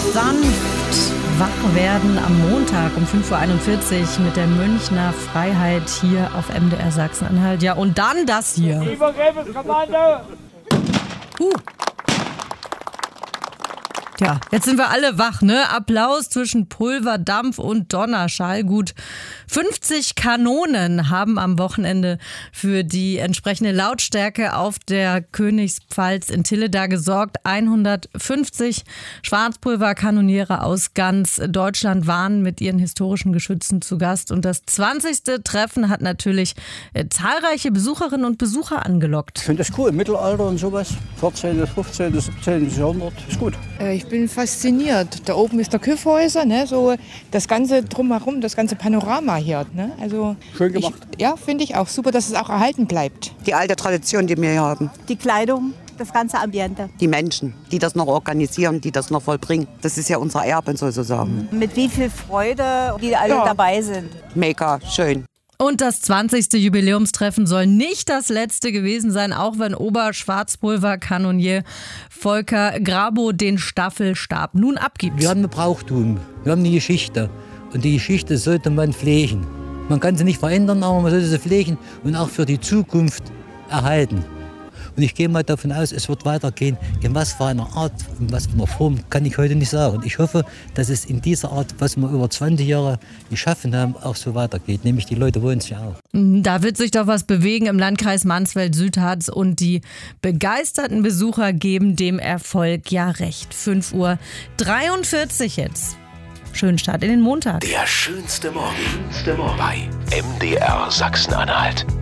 Sanft wach werden am Montag um 5.41 Uhr mit der Münchner Freiheit hier auf MDR Sachsen-Anhalt. Ja, und dann das hier. Übergreifungskommando! Ja, jetzt sind wir alle wach, ne? Applaus zwischen Pulver, Dampf und Donnerschall. Gut 50 Kanonen haben am Wochenende für die entsprechende Lautstärke auf der Königspfalz in Tilleda gesorgt. 150 Schwarzpulverkanoniere aus ganz Deutschland waren mit ihren historischen Geschützen zu Gast. Und das 20. Treffen hat natürlich zahlreiche Besucherinnen und Besucher angelockt. Ich finde das cool, Mittelalter und sowas. 14., 15., 17. Jahrhundert, ist gut. Ich bin fasziniert. Da oben ist der Kyffhäuser, ne? So das ganze drumherum, das ganze Panorama hier. Ne? Also schön gemacht. Ja, finde ich auch super, dass es auch erhalten bleibt. Die alte Tradition, die wir hier haben. Die Kleidung, das ganze Ambiente. Die Menschen, die das noch organisieren, die das noch vollbringen. Das ist ja unser Erbe sozusagen. Mit wie viel Freude die alle dabei sind. Mega schön. Und das 20. Jubiläumstreffen soll nicht das letzte gewesen sein, auch wenn Oberschwarzpulverkanonier Volker Grabow den Staffelstab nun abgibt. Wir haben ein Brauchtum, wir haben eine Geschichte und die Geschichte sollte man pflegen. Man kann sie nicht verändern, aber man sollte sie pflegen und auch für die Zukunft erhalten. Und ich gehe mal davon aus, es wird weitergehen. In was für einer Art, in was für einer Form, kann ich heute nicht sagen. Und ich hoffe, dass es in dieser Art, was wir über 20 Jahre geschaffen haben, auch so weitergeht. Nämlich die Leute wollen es ja auch. Da wird sich doch was bewegen im Landkreis Mansfeld-Südharz und die begeisterten Besucher geben dem Erfolg ja recht. 5.43 Uhr jetzt. Schönen Start in den Montag. Der schönste Morgen bei MDR Sachsen-Anhalt.